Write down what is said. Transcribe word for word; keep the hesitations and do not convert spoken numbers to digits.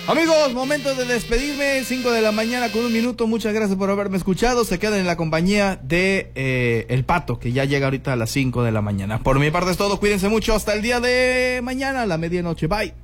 Amigos, momento de despedirme, cinco de la mañana con un minuto, muchas gracias por haberme escuchado, se quedan en la compañía de eh, El Pato, que ya llega ahorita a las cinco de la mañana. Por mi parte es todo, cuídense mucho, hasta el día de mañana a la medianoche, bye.